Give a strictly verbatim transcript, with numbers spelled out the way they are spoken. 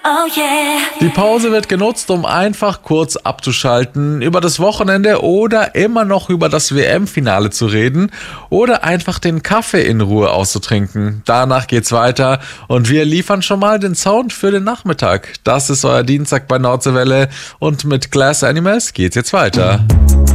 Oh yeah. Die Pause wird genutzt, um einfach kurz abzuschalten, über das Wochenende oder immer noch über das W M-Finale zu reden oder einfach den Kaffee in Ruhe auszutrinken. Danach geht's weiter und wir liefern schon mal den Sound für den Nachmittag. Das ist euer Dienstag bei Nordseewelle und mit Glass Animals geht's jetzt weiter.